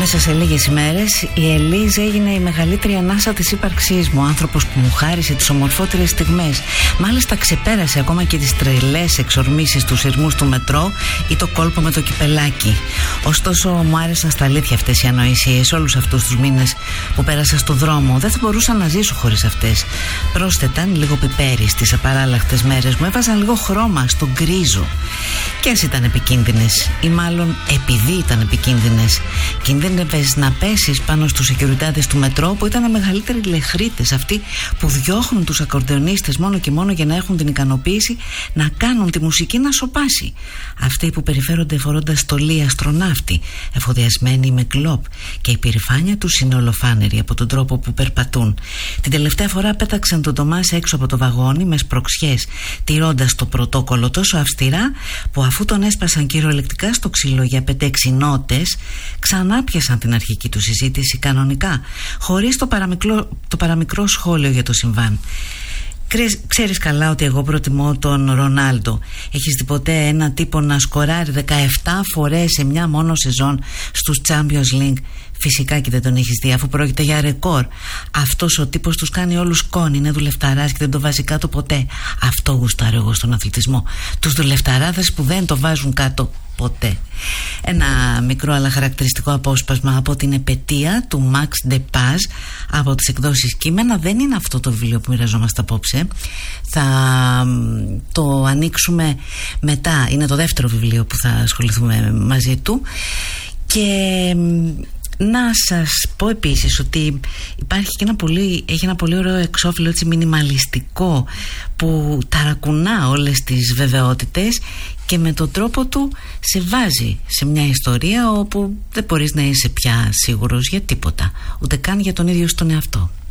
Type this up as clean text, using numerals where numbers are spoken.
Μέσα σε λίγες ημέρες η Ελίζ έγινε η μεγαλύτερη ανάσα της ύπαρξής μου. Άνθρωπος που μου χάρισε τις ομορφότερες στιγμές. Μάλιστα ξεπέρασε ακόμα και τις τρελές εξορμήσεις του σειρμούς του μετρό ή το κόλπο με το κυπελάκι. Ωστόσο μου άρεσαν στα αλήθεια αυτές οι ανοησίες όλους αυτούς τους μήνες που πέρασα στο δρόμο. Δεν θα μπορούσα να ζήσω χωρίς αυτές. Πρόσθεταν λίγο πιπέρι στις απαράλλαχτες μέρες μου. Έβαζαν λίγο χρώμα στο γκρίζο. Και ας ήταν επικίνδυνες, ή μάλλον επειδή ήταν επικίνδυνες, κινδύνευες να πέσεις πάνω στους σεκιουριτάδες του μετρό που ήταν οι μεγαλύτεροι λεχρίτες, αυτοί που διώχνουν τους ακορντεονίστες μόνο και μόνο για να έχουν την ικανοποίηση να κάνουν τη μουσική να σωπάσει. Αυτοί που περιφέρονται φορώντας στολή αστροναύτη, εφοδιασμένοι με κλόπ, και η περηφάνεια τους είναι ολοφάνερη από τον τρόπο που περπατούν. Την τελευταία φορά πέταξαν τον Τομάς έξω από το βαγόνι με σπροξιές, τηρώντας το πρωτόκολλο τόσο αυστηρά που αφού τον έσπασαν κυριολεκτικά στο ξύλο για 5-6 νότες, ξανά πιασαν την αρχική του συζήτηση κανονικά, χωρίς το παραμικρό σχόλιο για το συμβάν. Ξέρεις καλά ότι εγώ προτιμώ τον Ρονάλντο. Έχεις δει ποτέ ένα τύπο να σκοράρει 17 φορές σε μια μόνο σεζόν στους Champions League? Φυσικά και δεν τον έχεις δει, αφού πρόκειται για ρεκόρ. Αυτός ο τύπος τους κάνει όλους κόνη, είναι δουλευταράς και δεν το βάζει κάτω ποτέ. Αυτό γουστάρω εγώ στον αθλητισμό. Τους δουλευταράδες που δεν το βάζουν κάτω ποτέ. Ένα μικρό αλλά χαρακτηριστικό απόσπασμα από την επετεία του Max de Paz από τις εκδόσεις Κείμενα. Δεν είναι αυτό το βιβλίο που μοιραζόμαστε απόψε. Θα το ανοίξουμε μετά. Είναι το δεύτερο βιβλίο που θα ασχοληθούμε μαζί του. Και να σας πω επίσης ότι έχει ένα πολύ ωραίο εξώφυλλο, έτσι μινιμαλιστικό, που ταρακουνά όλες τις βεβαιότητες και με τον τρόπο του σε βάζει σε μια ιστορία όπου δεν μπορείς να είσαι πια σίγουρος για τίποτα, ούτε καν για τον ίδιο στον εαυτό.